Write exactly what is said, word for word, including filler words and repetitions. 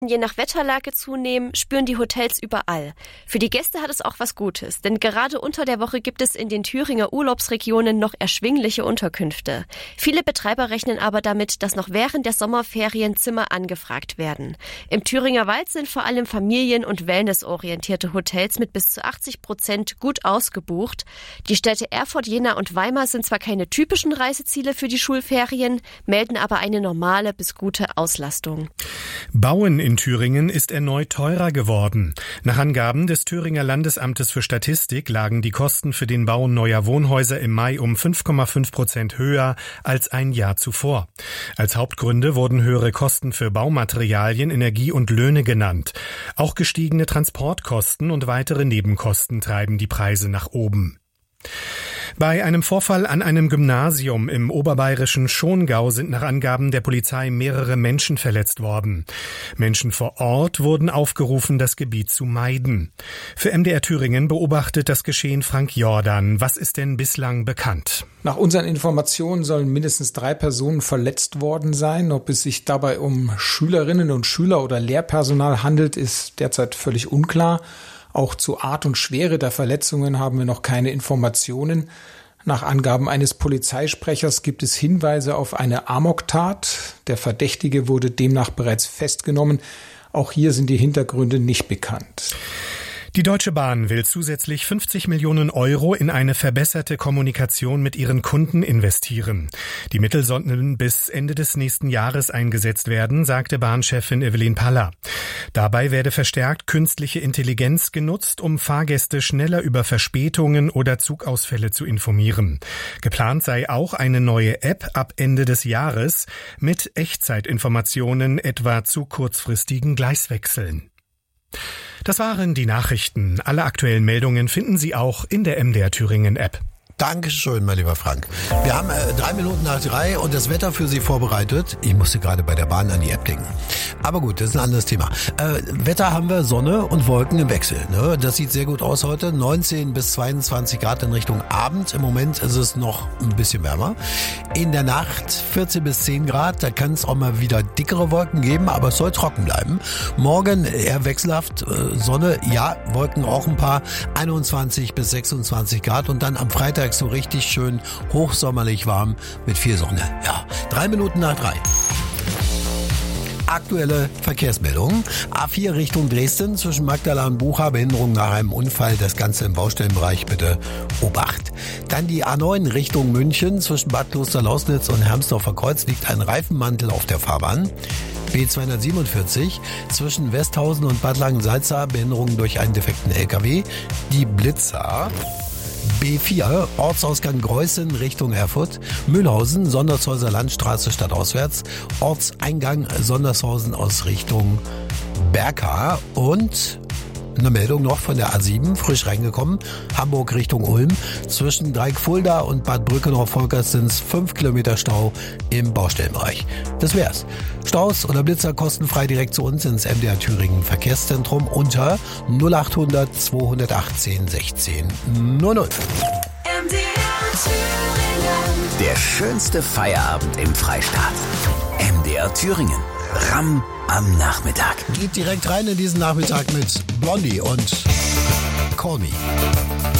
je nach Wetterlage zunehmen, spüren die Hotels überall. Für die Gäste hat es auch was Gutes, denn gerade unter der Woche gibt es in den Thüringer Urlaubsregionen noch erschwingliche Unterkünfte. Viele Betreiber rechnen aber damit, dass noch während der Sommerferien Zimmer angefragt werden. Im Thüringer Wald sind vor allem familien- und wellnessorientierte Hotels mit bis zu achtzig Prozent gut ausgebucht. Die Städte Erfurt, Jena und Weimar sind zwar keine typischen Reiseziele für die Schulferien, melden aber eine normale bis gute Auslastung. Bauen in Thüringen ist erneut teurer geworden. Nach Angaben des Thüringer Landesamtes für Statistik lagen die Kosten für den Bau neuer Wohnhäuser im Mai um fünf Komma fünf Prozent höher als ein Jahr zuvor. Als Hauptgründe wurden höhere Kosten für Baumaterialien, Energie und Löhne genannt. Auch gestiegene Transportkosten und weitere Nebenkosten treiben die Preise nach oben. Bei einem Vorfall an einem Gymnasium im oberbayerischen Schongau sind nach Angaben der Polizei mehrere Menschen verletzt worden. Menschen vor Ort wurden aufgerufen, das Gebiet zu meiden. Für M D R Thüringen beobachtet das Geschehen Frank Jordan. Was ist denn bislang bekannt? Nach unseren Informationen sollen mindestens drei Personen verletzt worden sein. Ob es sich dabei um Schülerinnen und Schüler oder Lehrpersonal handelt, ist derzeit völlig unklar. Auch zur Art und Schwere der Verletzungen haben wir noch keine Informationen. Nach Angaben eines Polizeisprechers gibt es Hinweise auf eine Amoktat. Der Verdächtige wurde demnach bereits festgenommen. Auch hier sind die Hintergründe nicht bekannt. Die Deutsche Bahn will zusätzlich fünfzig Millionen Euro in eine verbesserte Kommunikation mit ihren Kunden investieren. Die Mittel sollten bis Ende des nächsten Jahres eingesetzt werden, sagte Bahnchefin Evelyn Paller. Dabei werde verstärkt künstliche Intelligenz genutzt, um Fahrgäste schneller über Verspätungen oder Zugausfälle zu informieren. Geplant sei auch eine neue App ab Ende des Jahres mit Echtzeitinformationen etwa zu kurzfristigen Gleiswechseln. Das waren die Nachrichten. Alle aktuellen Meldungen finden Sie auch in der M D R Thüringen App. Dankeschön, mein lieber Frank. Wir haben äh, drei Minuten nach drei und das Wetter für Sie vorbereitet. Ich musste gerade bei der Bahn an die App denken. Aber gut, das ist ein anderes Thema. Äh, Wetter haben wir Sonne und Wolken im Wechsel. Ne? Das sieht sehr gut aus heute. neunzehn bis zweiundzwanzig Grad in Richtung Abend. Im Moment ist es noch ein bisschen wärmer. In der Nacht vierzehn bis zehn Grad. Da kann es auch mal wieder dickere Wolken geben, aber es soll trocken bleiben. Morgen eher wechselhaft. Äh, Sonne, ja, Wolken auch ein paar. einundzwanzig bis sechsundzwanzig Grad und dann am Freitag so richtig schön hochsommerlich warm mit viel Sonne. Ja, drei Minuten nach drei. Aktuelle Verkehrsmeldungen. A vier Richtung Dresden zwischen Magdala und Bucha, Behinderung nach einem Unfall, das Ganze im Baustellenbereich, bitte Obacht. Dann die A neun Richtung München zwischen Bad Klosterlausnitz und Hermsdorfer Kreuz liegt ein Reifenmantel auf der Fahrbahn. B zweihundertsiebenundvierzig zwischen Westhausen und Bad Langensalza, Behinderung durch einen defekten L K W. Die Blitzer. B vier, Ortsausgang Greußen Richtung Erfurt, Mühlhausen, Sondershäuser Landstraße stadtauswärts, Ortseingang Sondershausen aus Richtung Berka und eine Meldung noch von der A sieben, frisch reingekommen, Hamburg Richtung Ulm, zwischen Dreieckfulda und Bad Brückenhof-Volkers sind es fünf Kilometer Stau im Baustellenbereich. Das wär's. Staus oder Blitzer kostenfrei direkt zu uns ins M D R Thüringen Verkehrszentrum unter null achthundert zweihundertachtzehn sechzehn null null. M D R Thüringen. Der schönste Feierabend im Freistaat. M D R Thüringen. Ramm am Nachmittag. Geht direkt rein in diesen Nachmittag mit Blondie und Call Me.